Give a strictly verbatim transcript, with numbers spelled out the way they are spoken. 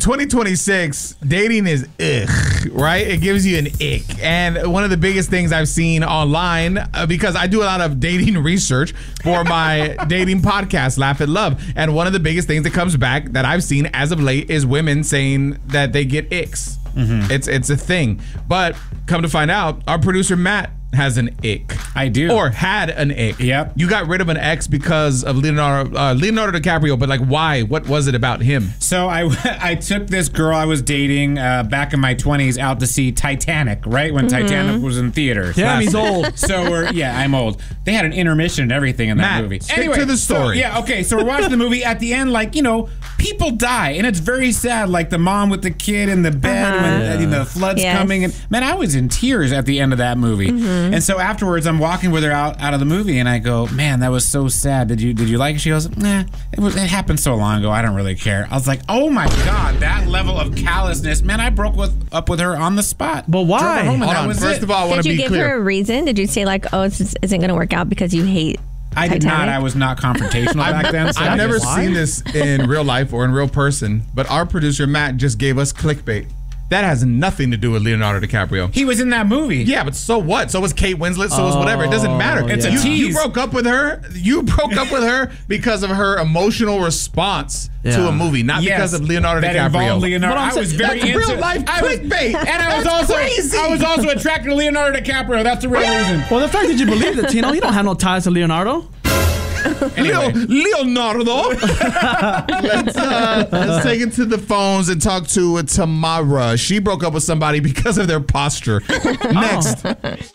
twenty twenty-six, dating is ugh, right? It gives you an ick. And one of the biggest things I've seen online, uh, because I do a lot of dating research for my dating podcast, Laugh at Love. And one of the biggest things that comes back that I've seen as of late is women saying that they get icks. Mm-hmm. It's it's a thing. But come to find out, our producer Matt has an ick. I do. Or had an ick. Yep. You got rid of an ex because of Leonardo uh, Leonardo DiCaprio, but like why? What was it about him? So I, I took this girl I was dating uh, back in my twenties out to see Titanic, right? When mm-hmm. Titanic was in theaters. Yeah, he's old. So we're, yeah, I'm old. They had an intermission and everything in that Matt, movie. Stick anyway, to the story. So, yeah, okay, so we're watching the movie. At the end, like, you know, people die, and it's very sad. Like the mom with the kid in the bed uh-huh. when yeah. you know, the flood's yes. coming. And man, I was in tears at the end of that movie. Mm-hmm. And so afterwards, I'm walking with her out, out of the movie, and I go, man, that was so sad. Did you did you like it? She goes, nah, it, was, it happened so long ago. I don't really care. I was like, oh my God, that level of callousness. Man, I broke with, up with her on the spot. But why? Hold on. First it. of all, I want to be clear. Did you give her a reason? Did you say like, oh, this isn't going to work out because you hate I did Titanic? not. I was not confrontational back then. So I've I never just, seen this in real life or in real person, but our producer Matt just gave us clickbait. That has nothing to do with Leonardo DiCaprio. He was in that movie. Yeah, but so what? So was Kate Winslet. So was whatever. It doesn't matter. It's you, a tease. You broke up with her. You broke up with her because of her emotional response yeah. to a movie, not yes, because of Leonardo that DiCaprio. Leonardo. But I'm I was saying, very that's into real life I was, clickbait. And I was That's also crazy. I was also attracted to Leonardo DiCaprio. That's the real reason. Well, the fact that you believe that, Tino, you don't have no ties to Leonardo. Anyway. Leo, Leonardo. let's, uh, let's take it to the phones and talk to uh, Tamara. She broke up with somebody because of their posture. Next.